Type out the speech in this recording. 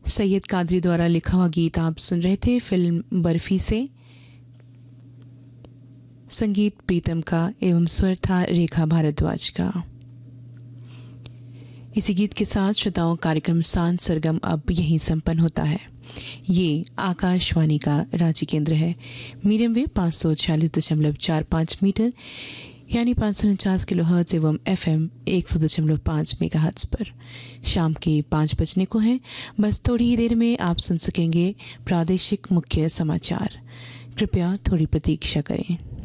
सैयद कादरी द्वारा लिखा हुआ गीत आप सुन रहे थे फिल्म बर्फी से। संगीत प्रीतम का एवं स्वर था रेखा भारद्वाज का। इसी गीत के साथ श्रोताओं कार्यक्रम सांझ सरगम अब यहीं संपन्न होता है। ये आकाशवाणी का रांची केंद्र है। मीडियम वेव 546.45 मीटर यानी 549 किलोहर्ट्ज एवं FM 100.5 मेगाहर्ट्ज पर। शाम के 5 बजने को हैं। बस थोड़ी ही देर में आप सुन सकेंगे प्रादेशिक मुख्य समाचार। कृपया थोड़ी प्रतीक्षा करें।